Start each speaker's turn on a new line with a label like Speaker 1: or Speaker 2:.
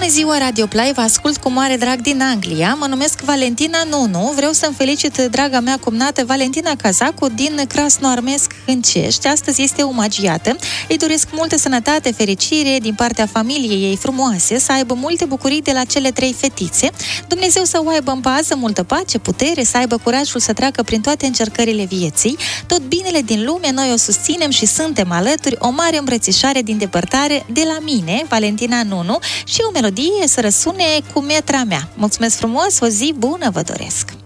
Speaker 1: Bună ziua, Radio Play, vă ascult cu mare drag din Anglia. Mă numesc Valentina Nunu. Vreau să-mi felicit draga mea cumnată Valentina Cazacu din Crasnoarmesc, Hâncești. Astăzi este omagiată. Îi doresc multă sănătate, fericire din partea familiei ei frumoase, să aibă multe bucurii de la cele 3 fetițe. Dumnezeu să o aibă în pază, multă pace, putere, să aibă curajul să treacă prin toate încercările vieții. Tot binele din lume, noi o susținem și suntem alături. O mare îmbrățișare din depărtare de la mine, Valentina Nunu, și o melodie să răsune cu metra mea. Mulțumesc frumos, o zi bună vă doresc!